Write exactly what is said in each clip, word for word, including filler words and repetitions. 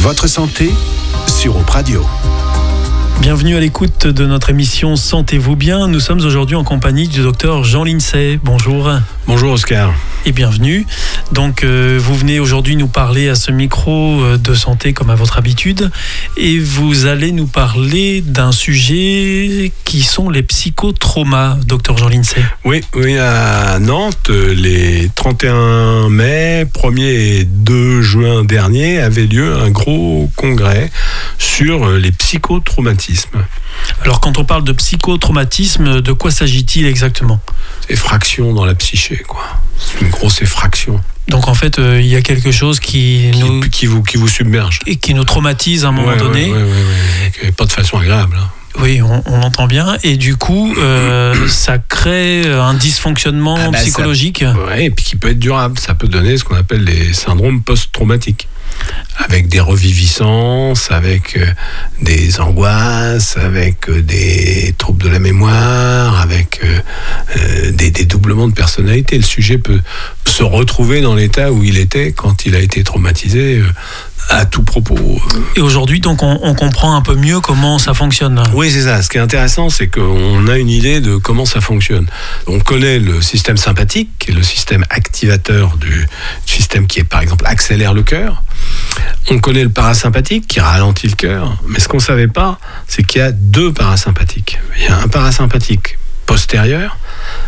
Votre santé sur Europe Radio. Bienvenue à l'écoute de notre émission Sentez-vous bien. Nous sommes aujourd'hui en compagnie du docteur Jean Lincey. Bonjour. Bonjour Oscar. Et bienvenue. Donc euh, vous venez aujourd'hui nous parler à ce micro euh, de santé comme à votre habitude et vous allez nous parler d'un sujet qui sont les psychotraumas, docteur Jean Lincey. Oui, oui, à Nantes, les trente et un mai, premier et deux juin dernier avait lieu un gros congrès sur les psychotraumatismes. Alors quand on parle de psychotraumatisme, de quoi s'agit-il exactement ? Effraction dans la psyché, quoi. C'est une grosse effraction. Donc en fait, euh, il y a quelque chose qui, qui nous qui vous qui vous submerge et qui nous traumatise à un moment ouais, donné. Ouais, ouais, ouais, ouais. Pas de façon agréable. Hein. Oui, on, on l'entend bien. Et du coup, euh, ça crée un dysfonctionnement ah bah psychologique. Ça, ouais, et puis qui peut être durable. Ça peut donner ce qu'on appelle les syndromes post-traumatiques, avec des reviviscences, avec euh, des angoisses, avec euh, des troubles de la mémoire, avec euh, euh, des dédoublements de personnalité. Le sujet peut se retrouver dans l'état où il était quand il a été traumatisé. Euh, à tout propos. Et aujourd'hui, donc, on, on comprend un peu mieux comment ça fonctionne. Oui, c'est ça. Ce qui est intéressant, c'est qu'on a une idée de comment ça fonctionne. On connaît le système sympathique, qui est le système activateur du système qui, est, par exemple, accélère le cœur. On connaît le parasympathique, qui ralentit le cœur. Mais ce qu'on ne savait pas, c'est qu'il y a deux parasympathiques. Il y a un parasympathique postérieur,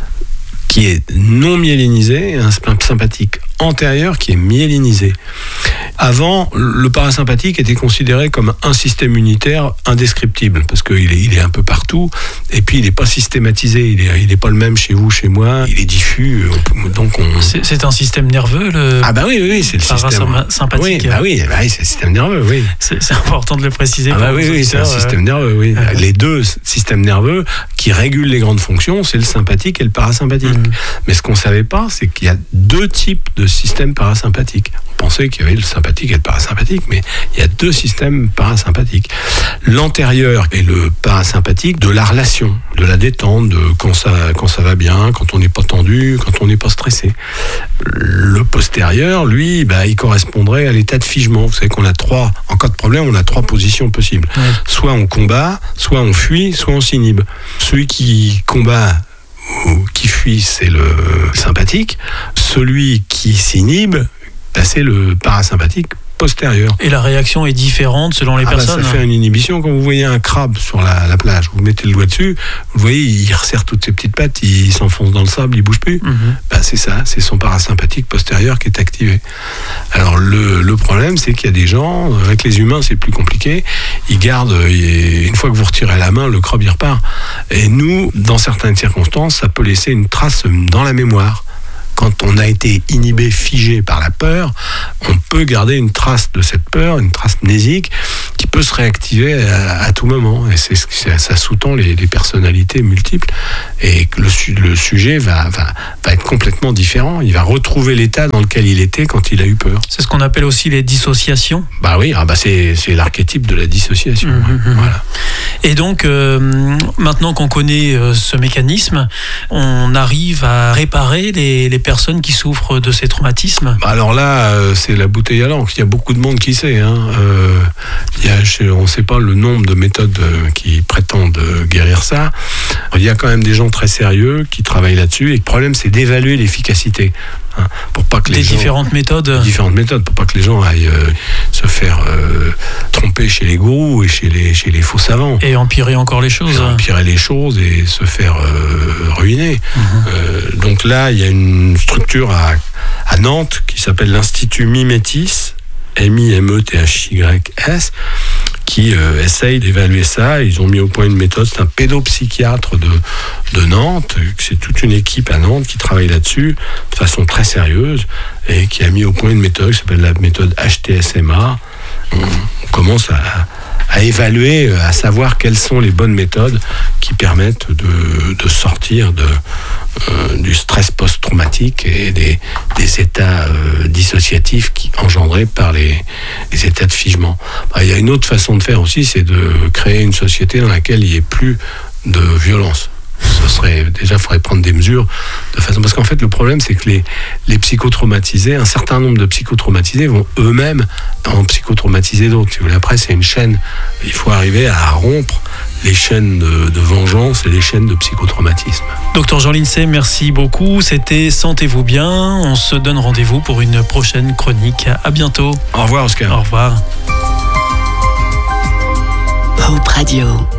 qui est non myélinisé, et un sympathique antérieur qui est myélinisé. Avant, le parasympathique était considéré comme un système unitaire indescriptible, parce qu'il est, il est un peu partout, et puis il n'est pas systématisé, il n'est il est pas le même chez vous, chez moi, il est diffus, donc on... C'est, c'est un système nerveux, le Ah bah oui, oui, oui c'est le système... sympathique. Oui, bah oui, bah oui, c'est le système nerveux, oui. C'est, c'est important de le préciser. Ah bah oui, oui, c'est un euh... système nerveux, oui. Ah les deux systèmes nerveux qui régulent les grandes fonctions, c'est le sympathique et le parasympathique. Mmh. Mais ce qu'on ne savait pas, c'est qu'il y a deux types de systèmes parasympathiques. On pensait qu'il y avait le sympathique et le parasympathique, mais il y a deux systèmes parasympathiques. L'antérieur est le parasympathique de la relation, de la détente, de quand ça, quand ça va bien, quand on n'est pas tendu, quand on n'est pas stressé. Le postérieur, lui, bah, il correspondrait à l'état de figement. Vous savez qu'on a trois, en cas de problème, on a trois positions possibles. Ouais. Soit on combat, soit on fuit, soit on s'inhibe. Celui qui combat ou qui fuit, c'est le sympathique. Celui qui s'inhibe, bah, c'est le parasympathique postérieur. Et la réaction est différente selon les ah personnes. Bah ça fait une inhibition. Quand vous voyez un crabe sur la, la plage, vous mettez le doigt dessus, vous voyez, il resserre toutes ses petites pattes, il s'enfonce dans le sable, il bouge plus. Mm-hmm. Bah c'est ça, c'est son parasympathique postérieur qui est activé. Alors le, le problème, c'est qu'il y a des gens, avec les humains, c'est plus compliqué. Ils gardent, une fois que vous retirez la main, le crabe il repart. Et nous, dans certaines circonstances, ça peut laisser une trace dans la mémoire. Quand on a été inhibé, figé par la peur, on peut garder une trace de cette peur, une trace mnésique, qui peut se réactiver à, à tout moment. Et c'est, c'est, ça sous-tend les, les personnalités multiples. Et le, le sujet va, va, va être complètement différent. Il va retrouver l'état dans lequel il était quand il a eu peur. C'est ce qu'on appelle aussi les dissociations. Bah oui, ah bah c'est, c'est l'archétype de la dissociation. Mmh, mmh. Voilà. Et donc, euh, maintenant qu'on connaît euh, ce mécanisme, on arrive à réparer les, les personnes qui souffrent de ces traumatismes. Alors là, euh, c'est la bouteille à l'encre. Il y a beaucoup de monde qui sait. Hein. Euh, il y a, on ne sait pas le nombre de méthodes euh, qui prétendent euh, guérir ça. Il y a quand même des gens très sérieux qui travaillent là-dessus. Et le problème, c'est d'évaluer l'efficacité. Hein, pour pas que les des gens, différentes méthodes. Différentes méthodes, pour pas que les gens aillent euh, se faire euh, tromper chez les gourous et chez les, chez les faux savants. Et empirer encore les choses. Et empirer les choses et se faire euh, ruiner. Mmh. Euh, donc là, il y a une structure à, à Nantes qui s'appelle l'Institut Mimetis, M I M E T H Y S, qui euh, essaye d'évaluer ça. Ils ont mis au point une méthode, c'est un pédopsychiatre de, de Nantes, c'est toute une équipe à Nantes qui travaille là-dessus de façon très sérieuse et qui a mis au point une méthode qui s'appelle la méthode H T S M A. On, on commence à, à évaluer, à savoir quelles sont les bonnes méthodes qui permettent de, de sortir de, euh, du stress post-traumatique et des, des états euh, dissociatifs qui, engendrés par les, les états de figement. Bah, il y a une autre façon de faire aussi, c'est de créer une société dans laquelle il n'y ait plus de violence. Ce serait, déjà, il faudrait prendre des mesures de façon... Parce qu'en fait, le problème, c'est que les, les psychotraumatisés, un certain nombre de psychotraumatisés vont eux-mêmes en psychotraumatiser d'autres. Si vous voulez, après, c'est une chaîne. Il faut arriver à rompre les chaînes de, de vengeance et les chaînes de psychotraumatisme. Docteur Jean Lincey, merci beaucoup. C'était Sentez-vous bien. On se donne rendez-vous pour une prochaine chronique. À bientôt. Au revoir, Oscar. Au revoir. Hope Radio.